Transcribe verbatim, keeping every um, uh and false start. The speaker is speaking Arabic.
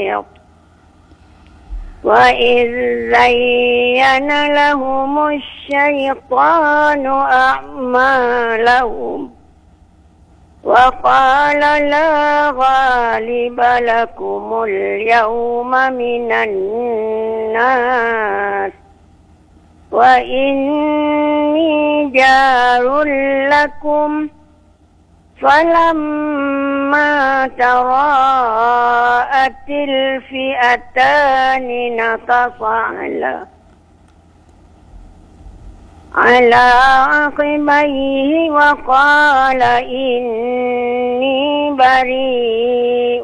محيط. وإذ زين لهم الشيطان أعمالهم وقال لا غالب لكم اليوم من الناس وإني جار لكم فلما تراءت الفئتان نكص على على عقبيه وقال إني بريء